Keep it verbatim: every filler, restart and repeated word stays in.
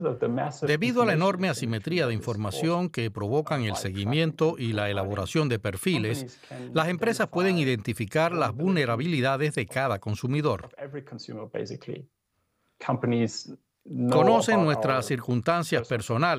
Debido a la enorme asimetría de información que provocan el seguimiento y la elaboración de perfiles, las empresas pueden identificar las vulnerabilidades de cada consumidor. Conocen nuestras circunstancias personales